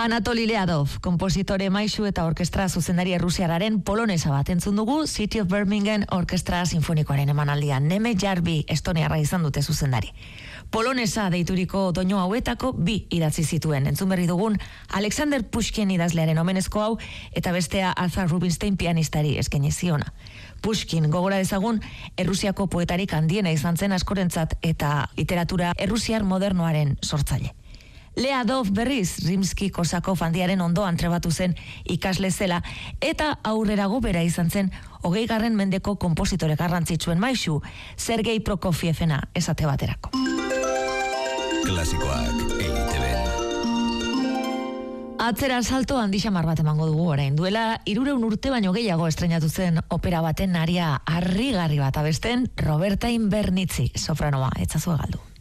Anatoli Leadov, kompositore maisu eta orkestra zuzendari errusiararen polonesa bat entzun dugu City of Birmingham Orkestra Sinfonikoaren emanaldian. Neme Jarbi estoniarra izan dute zuzendari. Polonesa deituriko doinu hauetako 2 idatzi zituen. Entzun berri dugun Alexander Pushkin idazlearen omenezko hau eta bestea Arthur Rubinstein pianistari eskaini ziona. Pushkin, gogora dezagun, Errusiako poetarik handiena izan zen askorentzat eta literatura errusiar modernoaren sortzaile. Leadov berriz Rimski-Korsakov handiaren ondoan trebatu zen ikasle zela eta aurrerago bera izan zen 20. mendeko konpositore garrantzitsuen maisu, Sergei Prokofievena esate baterako. Klasikoak EITB. Atzera salto handi xamar bat emango dugu orain. Duela 300 urte baino gehiago estrenatu zen opera baten aria harrigarri bat abesten Roberta Invernizzi, sopranoa, etzazu galdu.